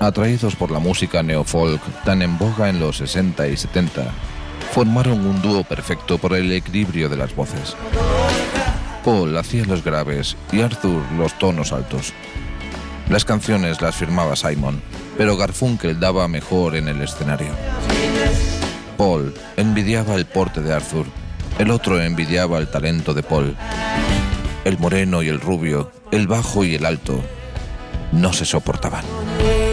Atraídos por la música neofolk tan en boga en los 60 y 70, formaron un dúo perfecto por el equilibrio de las voces. Paul hacía los graves y Arthur los tonos altos. Las canciones las firmaba Simon, pero Garfunkel daba mejor en el escenario. Paul envidiaba el porte de Arthur, el otro envidiaba el talento de Paul. El moreno y el rubio, el bajo y el alto, no se soportaban.